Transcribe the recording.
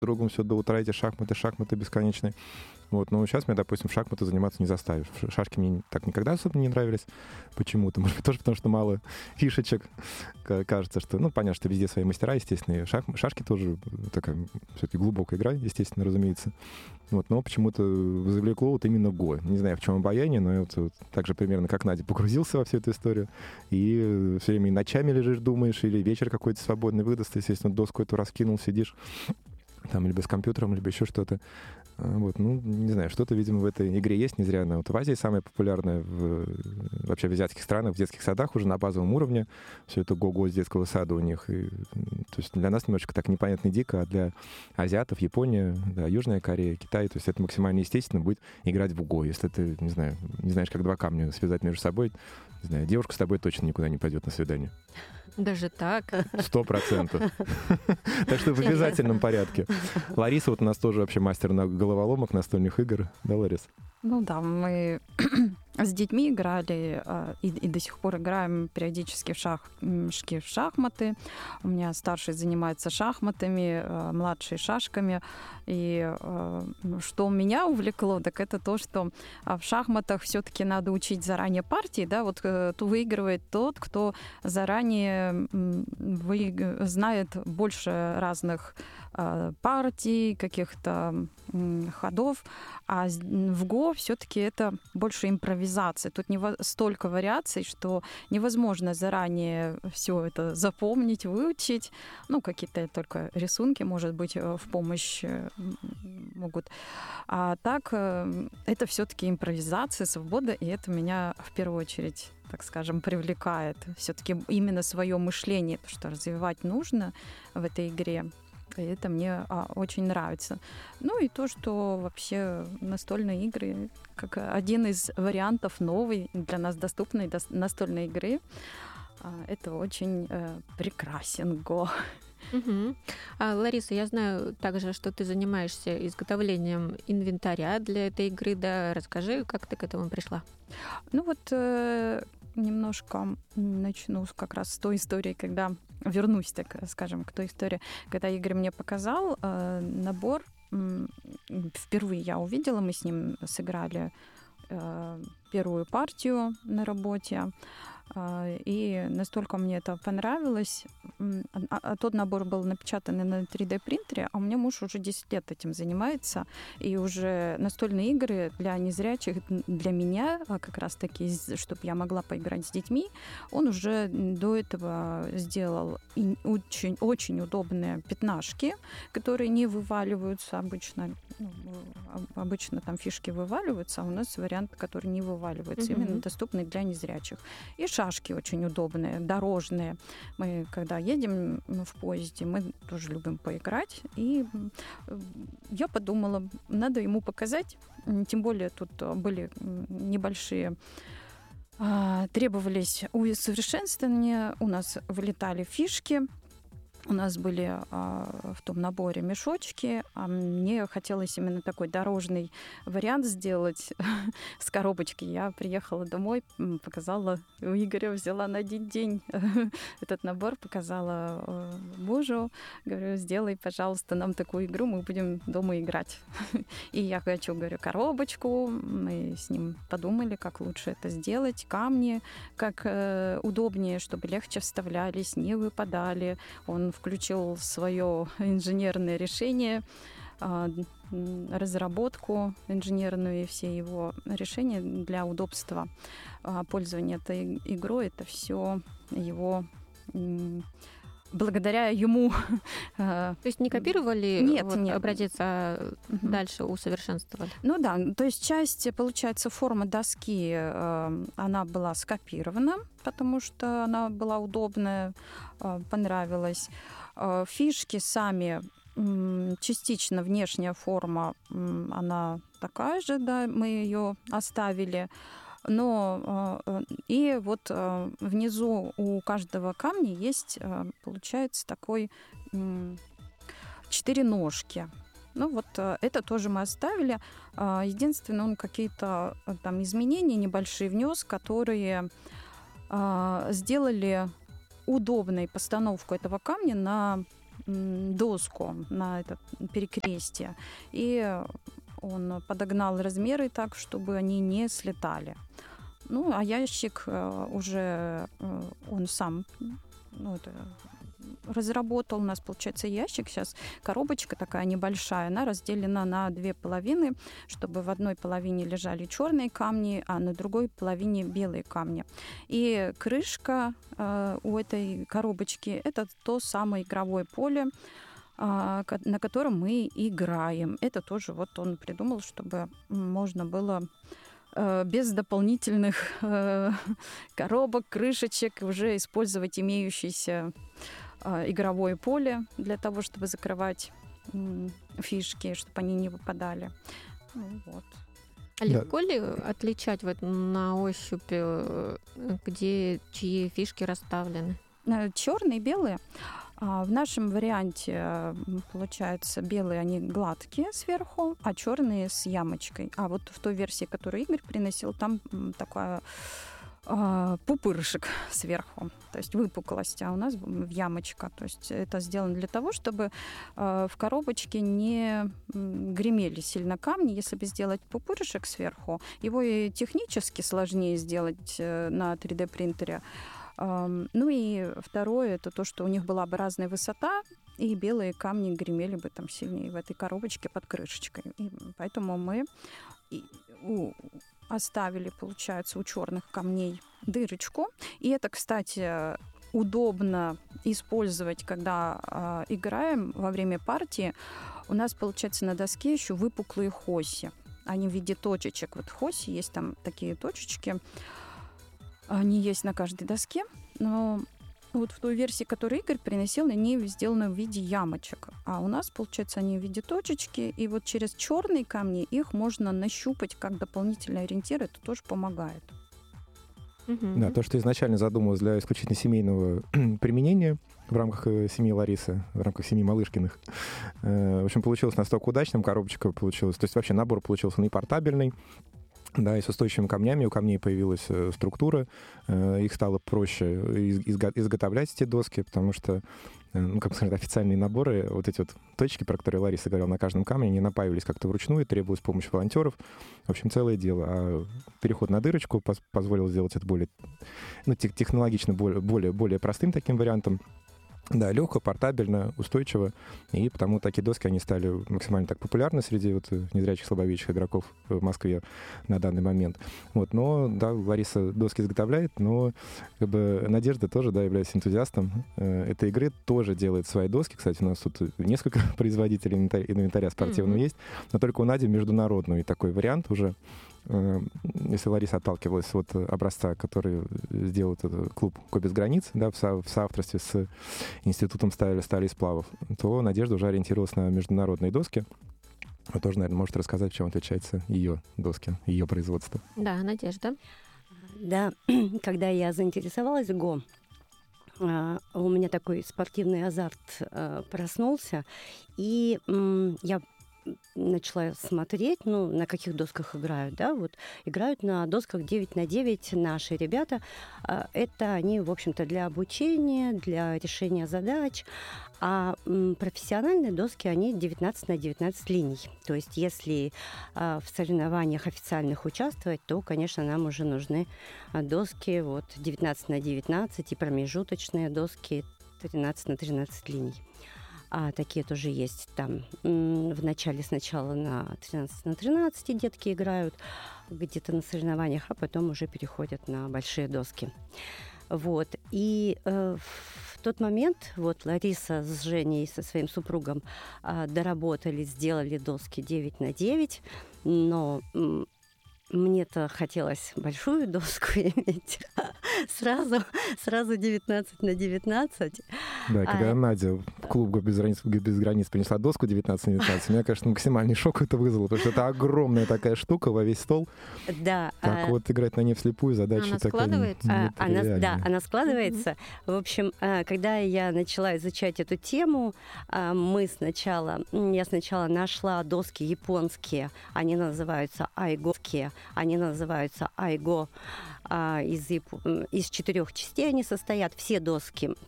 другом все до утра, эти шахматы бесконечные. Вот, но сейчас меня, допустим, в шахматы заниматься не заставишь. Шашки мне так никогда особо не нравились почему-то. Может быть, тоже потому, что мало фишечек. Кажется, что... Ну, понятно, что везде свои мастера, естественно. И шашки тоже такая все-таки глубокая игра, естественно, разумеется. Вот, но почему-то завлекло вот именно Го. Не знаю, в чем обаяние, но я вот так же примерно, как Надя, погрузился во всю эту историю. И все время и ночами лежишь, думаешь, или вечер какой-то свободный выдаст, естественно, доску эту раскинул, сидишь. Там либо с компьютером, либо еще что-то. Вот, ну, не знаю, что-то, видимо, в этой игре есть, не зря она вот в Азии самая популярная, вообще в азиатских странах, в детских садах уже на базовом уровне. Все это го-го с детского сада у них. И, то есть для нас немножечко так непонятно и дико, а для азиатов Япония, да, Южная Корея, Китай, то есть это максимально естественно будет играть в го. Если ты, не знаю, не знаешь, как два камня связать между собой, не знаю, девушка с тобой точно никуда не пойдет на свидание. Даже так? 100%. Так что в обязательном порядке. Лариса вот у нас тоже вообще мастер на головоломок, настольных игр. Да, Ларис? Ну да, мы с детьми играли и до сих пор играем периодически в шахматы. У меня старший занимается шахматами, младший шашками. И что меня увлекло, так это то, что в шахматах все-таки надо учить заранее партии, да, вот выигрывает тот, кто заранее знает больше разных партий, каких-то ходов, а в Го все-таки это больше импровизация. Тут столько вариаций, что невозможно заранее все это запомнить, выучить. Ну, какие-то только рисунки, может быть, в помощь могут. А так это все-таки импровизация, свобода, и это меня в первую очередь, так скажем, привлекает. Все-таки именно свое мышление, то, что развивать нужно в этой игре. И это мне очень нравится. Ну и то, что вообще настольные игры, как один из вариантов новой для нас доступной настольной игры, это очень прекрасен Го. Угу. Лариса, я знаю также, что ты занимаешься изготовлением инвентаря для этой игры. Да, расскажи, как ты к этому пришла? Ну вот немножко начну как раз с той истории, когда вернусь, так скажем, к той истории, когда Игорь мне показал набор. Впервые я увидела, мы с ним сыграли первую партию на работе. И настолько мне это понравилось. Тот набор был напечатан на 3D-принтере, а у меня муж уже 10 лет этим занимается. И уже настольные игры для незрячих, для меня как раз-таки, чтобы я могла поиграть с детьми, он уже до этого сделал очень, очень удобные пятнашки, которые не вываливаются обычно. Обычно там фишки вываливаются, а у нас вариант, который не вываливается, именно доступный для незрячих. И шашки очень удобные, дорожные. Мы, когда едем в поезде, мы тоже любим поиграть. И я подумала, надо ему показать. Тем более тут были небольшие требовались усовершенствования. У нас вылетали фишки. У нас были в том наборе мешочки, а мне хотелось именно такой дорожный вариант сделать с коробочки. Я приехала домой, показала у Игоря, взяла на один день этот набор, показала мужу, говорю, сделай, пожалуйста, нам такую игру, мы будем дома играть. И я хочу, говорю, коробочку, мы с ним подумали, как лучше это сделать, камни, как удобнее, чтобы легче вставлялись, не выпадали. Он включил свое инженерное решение, разработку инженерную и все его решения для удобства пользования этой игрой. Это все его... Благодаря ему... То есть не копировали нет. образец, а дальше усовершенствовали? Ну да, то есть часть, получается, форма доски, она была скопирована, потому что она была удобная, понравилась. Фишки сами, частично внешняя форма, она такая же, да, мы ее оставили. Но и вот внизу у каждого камня есть, получается, такой 4 ножки. Ну вот это тоже мы оставили. Единственное, он какие-то там изменения небольшие внес, которые сделали удобной постановку этого камня на доску на это перекрестие, и он подогнал размеры так, чтобы они не слетали. Ну, а ящик уже он сам разработал. У нас, получается, ящик сейчас, коробочка такая небольшая, она разделена на 2 половины, чтобы в одной половине лежали черные камни, а на другой половине белые камни. И крышка у этой коробочки — это то самое игровое поле, на котором мы играем. Это тоже вот он придумал, чтобы можно было без дополнительных коробок, крышечек уже использовать имеющееся игровое поле для того, чтобы закрывать фишки, чтобы они не выпадали. Вот. А легко ли отличать вот на ощупь, где чьи фишки расставлены? Черные и белые. В нашем варианте, получается, белые, они гладкие сверху, а черные с ямочкой. А вот в той версии, которую Игорь приносил, там такая пупырышек сверху, то есть выпуклость, а у нас ямочка. То есть это сделано для того, чтобы в коробочке не гремели сильно камни. Если бы сделать пупырышек сверху, его и технически сложнее сделать на 3D-принтере. Ну и второе, это то, что у них была бы разная высота, и белые камни гремели бы там сильнее в этой коробочке под крышечкой. И поэтому мы оставили, получается, у черных камней дырочку. И это, кстати, удобно использовать, когда играем во время партии. У нас, получается, на доске еще выпуклые хоси. Они в виде точечек. Вот хоси, есть там такие точечки. Они есть на каждой доске, но вот в той версии, которую Игорь приносил, они сделаны в виде ямочек. А у нас, получается, они в виде точечки, и вот через черные камни их можно нащупать как дополнительный ориентир, это тоже помогает. Да, то, что изначально задумалось для исключительно семейного применения в рамках семьи Ларисы, в рамках семьи Малышкиных, в общем, получилось настолько удачным, коробочка получилась, то есть вообще набор получился непортабельный, да, и с устойчивыми камнями. У камней появилась структура, их стало проще изготовлять, эти доски, потому что, как сказать, официальные наборы, вот эти вот точки, про которые Лариса говорила, на каждом камне, они напаивались как-то вручную, требовалась помощь волонтеров. В общем, целое дело. А переход на дырочку позволил сделать это более, технологично, более простым таким вариантом. Да, легко, портабельно, устойчиво, и потому такие доски, они стали максимально так популярны среди вот незрячих, слабовидящих игроков в Москве на данный момент. Вот, но, да, Лариса доски изготовляет, но как бы Надежда тоже, да, является энтузиастом этой игры, тоже делает свои доски. Кстати, у нас тут несколько производителей инвентаря спортивного есть, но только у Нади международный и такой вариант уже. Если Лариса отталкивалась от образца, который сделал клуб «Ко без границ», да, в соавторстве с Институтом стали и сплавов, то Надежда уже ориентировалась на международные доски. Вы тоже, наверное, можете рассказать, в чем отличаются ее доски, ее производство. Да, Надежда. Да, когда я заинтересовалась ГО, у меня такой спортивный азарт проснулся, и я начала смотреть, на каких досках играют, да, вот играют на досках 9х9 наши ребята. Это они, в общем-то, для обучения, для решения задач, а профессиональные доски, они 19х19 линий. То есть, если в соревнованиях официальных участвовать, то, конечно, нам уже нужны доски вот 19х19 и промежуточные доски 13х13 линий. А такие тоже есть там. В начале сначала на 13х13 детки играют где-то на соревнованиях, а потом уже переходят на большие доски. Вот. И в тот момент вот Лариса с Женей, со своим супругом доработали, сделали доски 9х9, но мне-то хотелось большую доску иметь, сразу 19х19. Да, когда Надя в клуб без границ принесла доску 19х19, меня, конечно, максимальный шок это вызвало, потому что это огромная такая штука во весь стол. Да. Так вот играть на ней вслепую задача она такая складывается? Она складывается. В общем, когда я начала изучать эту тему, я сначала нашла доски японские, они называются айгоские. Они называются айго. Из 4 частей они состоят, все доски.